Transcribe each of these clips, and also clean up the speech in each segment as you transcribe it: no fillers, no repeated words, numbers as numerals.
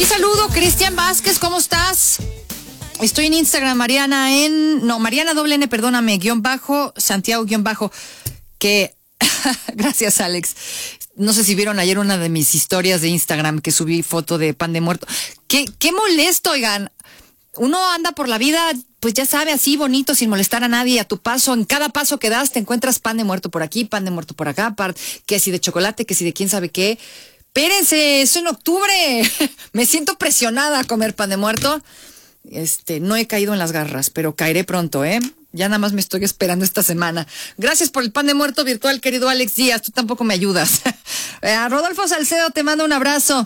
aquí saludo, Cristian Vázquez, ¿cómo estás? Estoy en Instagram, Mariana _N, perdóname, Santiago _, que, gracias Alex. No sé si vieron ayer una de mis historias de Instagram que subí foto de pan de muerto. Qué molesto, oigan. Uno anda por la vida, pues ya sabe, así bonito, sin molestar a nadie. A tu paso, en cada paso que das, te encuentras pan de muerto por aquí, pan de muerto por acá, que si de chocolate, que si de quién sabe qué. Espérense, eso en octubre. Me siento presionada a comer pan de muerto. No he caído en las garras, pero caeré pronto, ¿eh? Ya nada más me estoy esperando esta semana. Gracias por el pan de muerto virtual, querido Alex Díaz. Tú tampoco me ayudas. A Rodolfo Salcedo te mando un abrazo.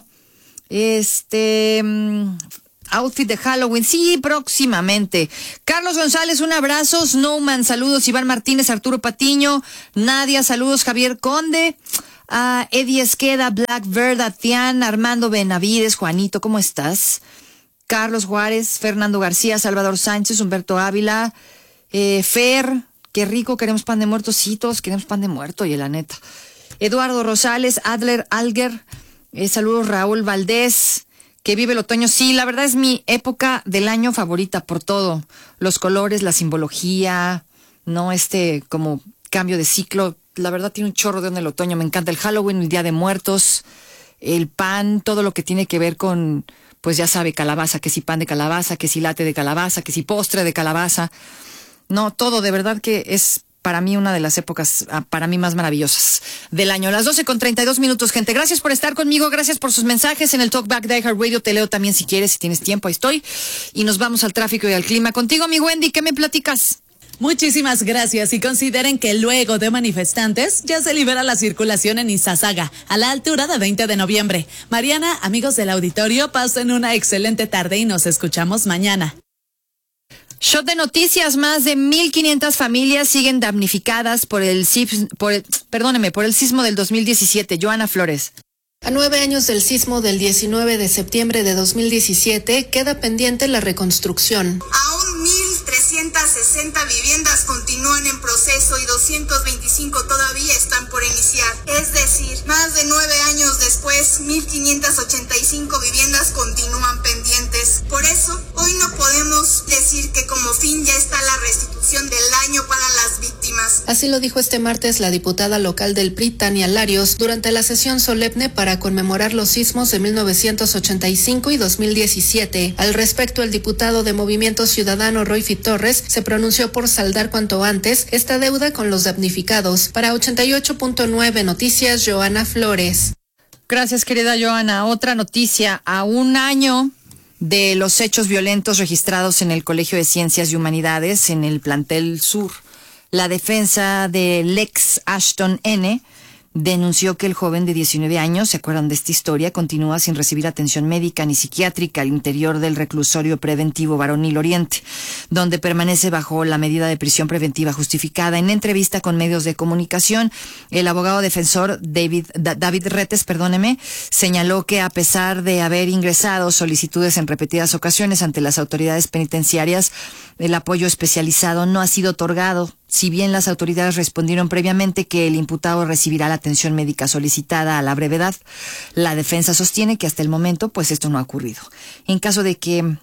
Outfit de Halloween, sí, próximamente. Carlos González, un abrazo. Snowman, saludos. Iván Martínez, Arturo Patiño, Nadia, saludos. Javier Conde, Eddie Esqueda, Blackbird, Atián, Armando Benavides, Juanito, ¿cómo estás? Carlos Juárez, Fernando García, Salvador Sánchez, Humberto Ávila, Fer, qué rico, queremos pan de muerto. Sí, todos queremos pan de muerto, y la neta. Eduardo Rosales, Adler Alger, saludos. Raúl Valdés, que vive el otoño. Sí, la verdad es mi época del año favorita por todo. Los colores, la simbología, ¿no? Como cambio de ciclo. La verdad tiene un chorro de onda el otoño. Me encanta el Halloween, el Día de Muertos, el pan, todo lo que tiene que ver con, pues ya sabe, calabaza, que si pan de calabaza, que si latte de calabaza, que si postre de calabaza. No, todo, de verdad que es para mí una de las épocas, para mí, más maravillosas del año. Las 12:32, gente. Gracias por estar conmigo, gracias por sus mensajes en el Talkback de iHeartRadio. Te leo también si quieres, si tienes tiempo, ahí estoy. Y nos vamos al tráfico y al clima. Contigo, mi Wendy, ¿qué me platicas? Muchísimas gracias, y consideren que luego de manifestantes ya se libera la circulación en Izazaga, a la altura de 20 de noviembre. Mariana, amigos del auditorio, pasen una excelente tarde y nos escuchamos mañana. Shot de noticias. Más de 1,500 familias siguen damnificadas por el sismo del 2017. Joana Flores. A 9 años del sismo del 19 de septiembre de 2017, queda pendiente la reconstrucción. Aún 1,360 viviendas continúan en proceso y 225 todavía están por iniciar. Es decir, más de 9 años después, 1,585 viviendas continúan pendientes. Por eso, hoy no podemos decir que como fin ya está la restitución del daño para las víctimas. Así lo dijo este martes la diputada local del PRI, Tania Larios, durante la sesión solemne para conmemorar los sismos de 1985 y 2017. Al respecto, el diputado de Movimiento Ciudadano, Royfi Torres, se pronunció por saldar cuanto antes esta deuda con los damnificados. Para 88.9 Noticias, Joana Flores. Gracias, querida Joana. Otra noticia. A un año de los hechos violentos registrados en el Colegio de Ciencias y Humanidades, en el plantel sur, la defensa del ex Ashton N. denunció que el joven de 19 años, ¿se acuerdan de esta historia?, continúa sin recibir atención médica ni psiquiátrica al interior del reclusorio preventivo Varonil Oriente, donde permanece bajo la medida de prisión preventiva justificada. En entrevista con medios de comunicación, el abogado defensor David Retes, señaló que a pesar de haber ingresado solicitudes en repetidas ocasiones ante las autoridades penitenciarias, el apoyo especializado no ha sido otorgado. Si bien las autoridades respondieron previamente que el imputado recibirá la atención médica solicitada a la brevedad, la defensa sostiene que hasta el momento, pues esto no ha ocurrido. En caso de que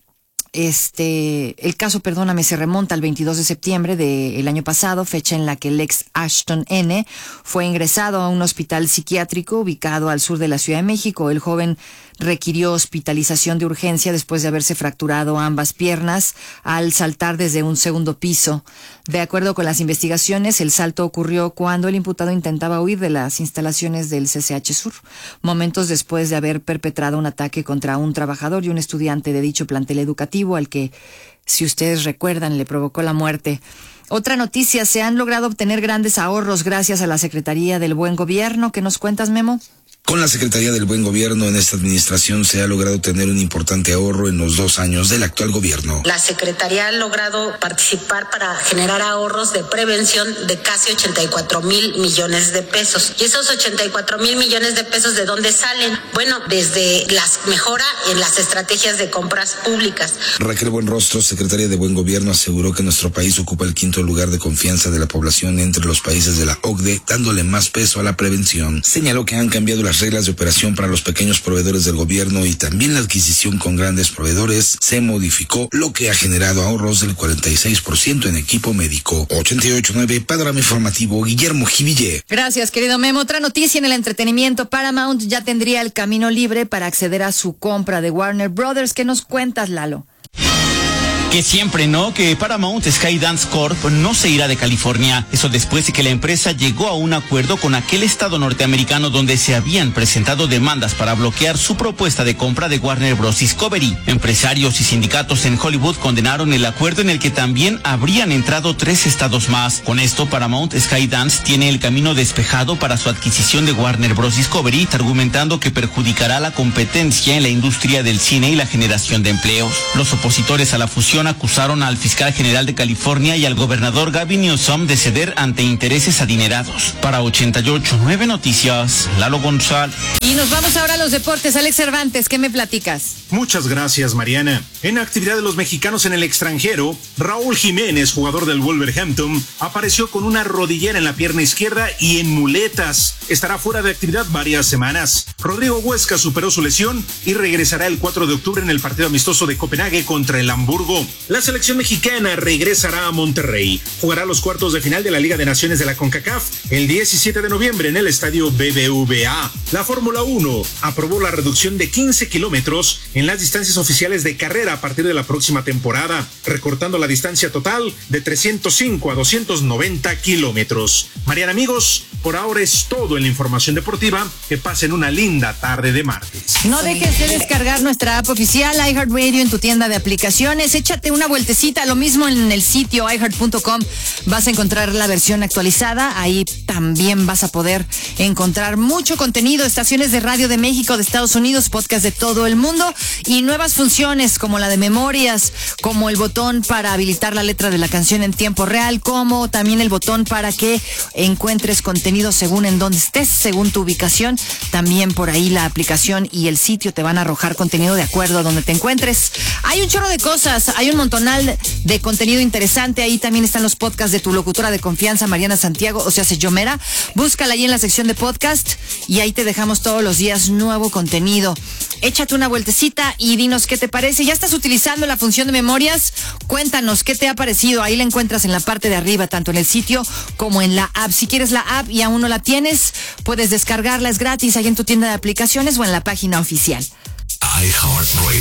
el caso, se remonta al 22 de septiembre del año pasado, fecha en la que el ex Ashton N. fue ingresado a un hospital psiquiátrico ubicado al sur de la Ciudad de México. El joven requirió hospitalización de urgencia después de haberse fracturado ambas piernas al saltar desde un segundo piso. De acuerdo con las investigaciones, el salto ocurrió cuando el imputado intentaba huir de las instalaciones del CCH Sur, momentos después de haber perpetrado un ataque contra un trabajador y un estudiante de dicho plantel educativo, al que, si ustedes recuerdan, le provocó la muerte. Otra noticia: se han logrado obtener grandes ahorros gracias a la Secretaría del Buen Gobierno. ¿Qué nos cuentas, Memo? Con la Secretaría del Buen Gobierno en esta administración se ha logrado tener un importante ahorro en los 2 años del actual gobierno. La Secretaría ha logrado participar para generar ahorros de prevención de casi 84,000 millones de pesos. ¿Y esos 84,000 millones de pesos de dónde salen? Bueno, desde las mejora en las estrategias de compras públicas. Raquel Buenrostro, secretaria de Buen Gobierno, aseguró que nuestro país ocupa el 5º lugar de confianza de la población entre los países de la OCDE, dándole más peso a la prevención. Señaló que han cambiado las nuevas reglas de operación para los pequeños proveedores del gobierno y también la adquisición con grandes proveedores, se modificó, lo que ha generado ahorros del 46% en equipo médico. 88.9, Panorama Informativo, Guillermo Jiville. Gracias, querido Memo. Otra noticia en el entretenimiento: Paramount ya tendría el camino libre para acceder a su compra de Warner Brothers. ¿Qué nos cuentas, Lalo? Que siempre no, que Paramount Skydance Corp no se irá de California. Eso después de que la empresa llegó a un acuerdo con aquel estado norteamericano donde se habían presentado demandas para bloquear su propuesta de compra de Warner Bros. Discovery. Empresarios y sindicatos en Hollywood condenaron el acuerdo en el que también habrían entrado 3 estados más. Con esto, Paramount Skydance tiene el camino despejado para su adquisición de Warner Bros. Discovery, argumentando que perjudicará la competencia en la industria del cine y la generación de empleos. Los opositores a la fusión acusaron al fiscal general de California y al gobernador Gavin Newsom de ceder ante intereses adinerados. Para 88.9 Noticias, Lalo González. Y nos vamos ahora a los deportes. Alex Cervantes, ¿qué me platicas? Muchas gracias, Mariana. En actividad de los mexicanos en el extranjero, Raúl Jiménez, jugador del Wolverhampton, apareció con una rodillera en la pierna izquierda y en muletas. Estará fuera de actividad varias semanas. Rodrigo Huesca superó su lesión y regresará el 4 de octubre en el partido amistoso de Copenhague contra el Hamburgo. La selección mexicana regresará a Monterrey. Jugará los cuartos de final de la Liga de Naciones de la CONCACAF el 17 de noviembre en el estadio BBVA. La Fórmula 1 aprobó la reducción de 15 kilómetros en las distancias oficiales de carrera a partir de la próxima temporada, recortando la distancia total de 305 a 290 kilómetros. Mariana, amigos, por ahora es todo en la información deportiva. Que pasen una linda tarde de martes. No dejes de descargar nuestra app oficial iHeartRadio en tu tienda de aplicaciones. Échate una vueltecita, lo mismo en el sitio iHeart.com. Vas a encontrar la versión actualizada. Ahí también vas a poder encontrar mucho contenido, estaciones de radio de México, de Estados Unidos, podcast de todo el mundo y nuevas funciones como la de memorias, como el botón para habilitar la letra de la canción en tiempo real, como también el botón para que encuentres contenido según en donde estés, según tu ubicación. También por ahí la aplicación y el sitio te van a arrojar contenido de acuerdo a donde te encuentres. Hay un chorro de cosas, hay un montonal de contenido interesante. Ahí también están los podcasts de tu locutora de confianza, Mariana Santiago, o sea, Yomera. Búscala ahí en la sección de podcast y ahí te dejamos todos los días nuevo contenido. Échate una vueltecita y dinos qué te parece. ¿Ya estás utilizando la función de memorias? Cuéntanos qué te ha parecido. Ahí la encuentras en la parte de arriba, tanto en el sitio como en la app. Si quieres la app y aún no la tienes, puedes descargarla, es gratis ahí en tu tienda de aplicaciones o en la página oficial. iHeartRadio.